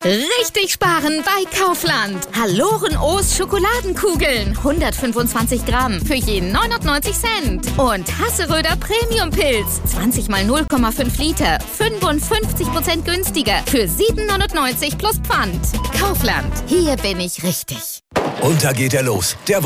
Richtig sparen bei Kaufland. Haloren O's Schokoladenkugeln. 125 Gramm für jeden 99 Cent. Und Hasseröder Premium Pilz. 20 mal 0,5 Liter. 55% günstiger für 7,99 plus Pfand. Kaufland. Hier bin ich richtig. Und da geht er los. Der